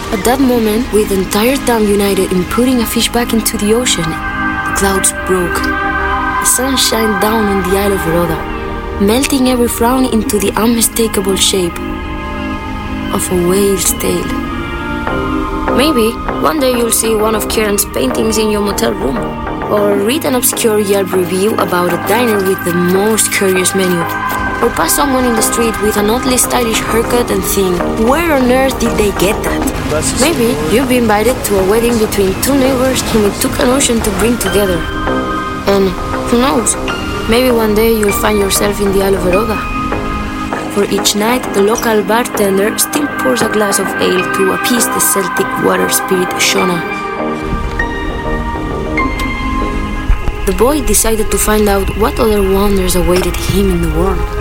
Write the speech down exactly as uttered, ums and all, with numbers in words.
At that moment, with the entire town united in putting a fish back into the ocean, the clouds broke. The sun shined down on the Isle of Rhoda, melting every frown into the unmistakable shape of a whale's tail. Maybe one day you'll see one of Kieran's paintings in your motel room, or read an obscure Yelp review about a diner with the most curious menu, or pass someone in the street with an oddly stylish haircut and think, where on earth did they get that? Maybe you'll be invited to a wedding between two neighbors whom it took an ocean to bring together. And who knows, maybe one day you'll find yourself in the Isle of Rhoda. For each night, the local bartender still pours a glass of ale to appease the Celtic water spirit Shona. The boy decided to find out what other wonders awaited him in the world.